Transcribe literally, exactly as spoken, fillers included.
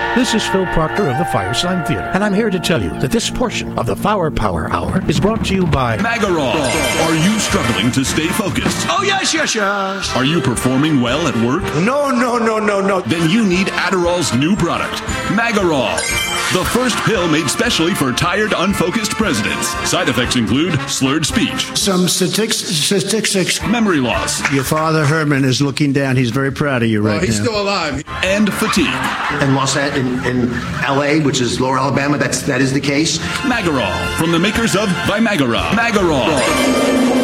This is Phil Proctor of the Firesign Theater, and I'm here to tell you that this portion of the Flower Power Hour is brought to you by Magarol. Are you struggling to stay focused? Oh, yes, yes, yes. Are you performing well at work? No, no, no, no, no. Then you need Adderall's new product, Magarol. The first pill made specially for tired, unfocused presidents. Side effects include slurred speech, some statistics, memory loss. Your father, Herman, is looking down. He's very proud of you right oh, he's now. Still alive. And fatigue. In Los in, in L A, which is Lower Alabama, that's that is the case. Magarol, from the makers of Vimagra. Magarol.